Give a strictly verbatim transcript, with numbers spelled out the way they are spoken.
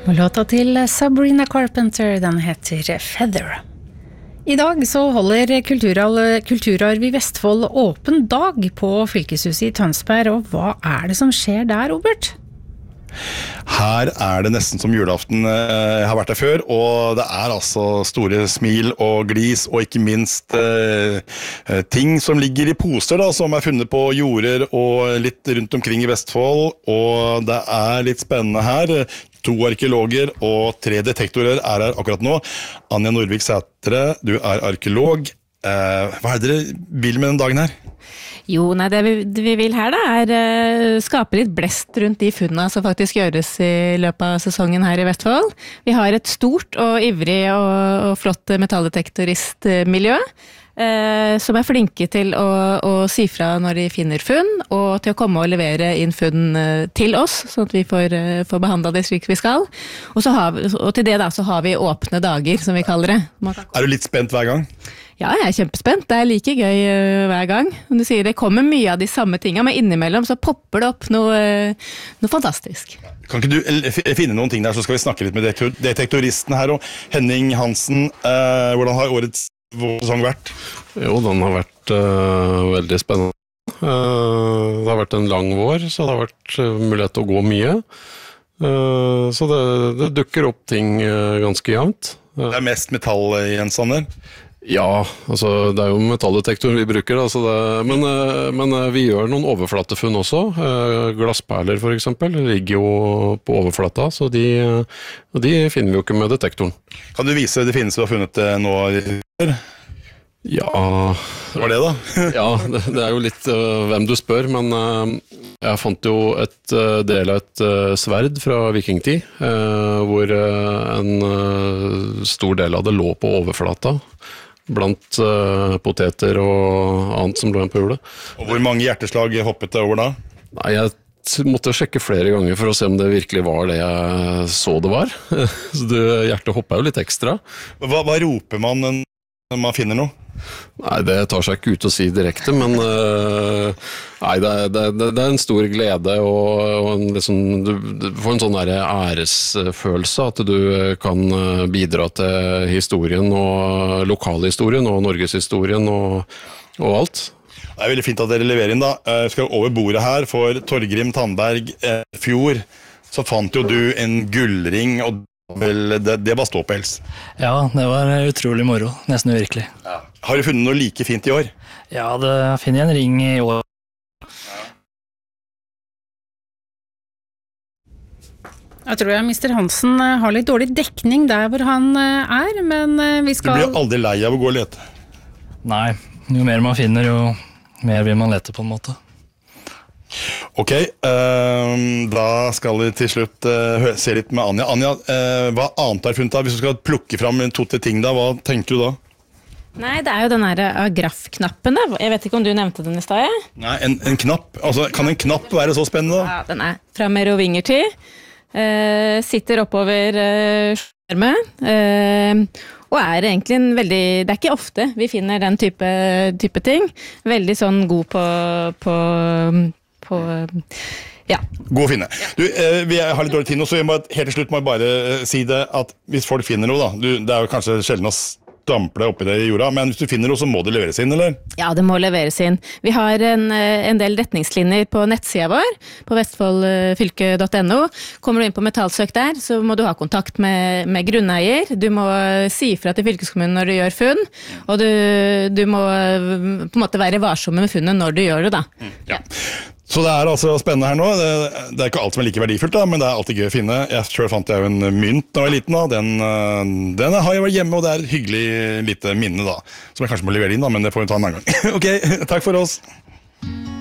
Og låta til Sabrina Carpenter, den heter Feather. I dag så holder kulturarv, kulturarv i Vestfold åpen dag på Fylkeshuset i Tønsberg, og hva er det som skjer der, Robert? Her er det nesten som julaften. Jeg har vært der før, og det er altså store smil og glis, og ikke minst eh, ting som ligger i poser da, som er funnet på jorder og litt rundt omkring i Vestfold, og det er litt spennende her. To arkeologer og tre detektorer er her akkurat nå. Anja Norvik Sætre, du er arkeolog. Eh, hva er det dere vil med den dagen her? Jo, nei, det vi, det vi vil her da, er uh, skape litt blest rundt de funnene som faktisk gjøres i løpet av sesongen her i Vestfold. Vi har et stort og ivrig og, og flott metalldetektoristmiljø, uh, som er flinke til å, å si fra når de finner funn, og til å komme og levere inn funn uh, til oss, sånn at vi får, uh, får behandlet det slik vi skal. Og, så har vi, og til det da, så har vi åpne dager, som vi kaller det. Er du litt spent hver gang? Ja, jeg er kjempespent. Det er like gøy uh, hver gang. Som du sier, det kommer mye av de samme tingene, men innimellom så popper det opp noe, uh, noe fantastisk. Kan ikke du finne noen ting der, så skal vi snakke litt med detektoristen her, og Henning Hansen, uh, hvordan har årets sesong vært? Jo, den har vært uh, veldig spennende. Uh, det har vært en lang vår, så det har vært uh, mulighet til å gå mye. Uh, så det, det dukker opp ting uh, ganske jevnt. Uh, det er mest metallgjenstander? Ja, altså det er jo metalldetektor vi bruker, da, så det, men, men vi gjør noen overflatefunn også. Glassperler for eksempel ligger jo på overflata, så de, de finner vi jo ikke med detektoren. Kan du vise det finnes du har funnet det nå? Ja... Hva var det da? Ja, det, det er jo litt uh, hvem du spør, men uh, jeg fant jo et uh, del av et uh, sverd fra vikingtid, uh, hvor uh, en uh, stor del av det lå på overflata, blant uh, poteter og annet som lå igjen på jordet. Og hvor mange hjerteslag hoppet det over da? Nei, jeg måtte sjekke flere ganger for å se om det virkelig var det jeg så det var. Så det, hjertet hoppet jo litt ekstra. Hva, hva roper man når man finner noe? Nei, det tar seg ikke ut å si direkte, men uh, nei, det, det, det er en stor glede, og, og en, liksom, du, du får en sånn der æresfølelse at du kan bidra til historien og lokalhistorien og norgeshistorien og, og alt. Det er veldig fint at dere leverer inn da. Jeg skal over bordet her for Torgrim Tandberg. I fjor så fant jo du en gullring, og vel, det, det var ståpels. Ja, det var utrolig moro, nesten virkelig. Ja. Har du funnet noe like fint i år? Ja, det finner jeg en ring i år. Jeg tror jeg mister Hansen har litt dårlig dekning der hvor han er, men vi skal... Du blir aldri lei av å gå og lete? Nei, jo mer man finner, jo mer vil man lete på en måte. Ok, uh, da skal vi til slutt uh, se litt med Anja. Anja, uh, hva annet har du funnet da? Hvis du skal plukke fram to-tre ting da, hva tenker du da? Nei, det er jo den her agraf-knappen da. Jeg vet ikke om du nevnte den i sted? Nei, en, en knapp. Altså, kan en knapp være så spennende da? Ja, den er fra merovingertid. Uh, sitter oppover uh, skjermet. Uh, og er egentlig en veldig... Det er ikke ofte vi finner den type, type ting. Veldig sånn god på... på på, ja. God å finne. Du, eh, vi har litt dårlig tid nå, så jeg må, helt til slutt må jeg bare eh, si det at hvis folk finner noe da, du, det er jo kanskje sjelden å stample oppi det i jorda, men hvis du finner noe så må det leveres inn, eller? Ja, det må leveres inn. Vi har en, en del retningslinjer på nettsida vår, på vestfoldfylke punktum no. Kommer du inn på metallsøk der, så må du ha kontakt med, med grunneier. Du må si fra til fylkeskommunen når du gjør funn, og du, du må på en måte være varsomme med funnet når du gjør det da. Ja. Så det er altså spennende her nå. Det, det er ikke alt som er like verdifullt da, men det er alltid gøy å finne. Jeg selv fant jeg jo en mynt da jeg var liten da. Den, den har jeg vært hjemme, og det er et hyggelig lite minne da, som jeg kanskje må levere inn da, men det får vi ta en annen gang. Ok, takk for oss.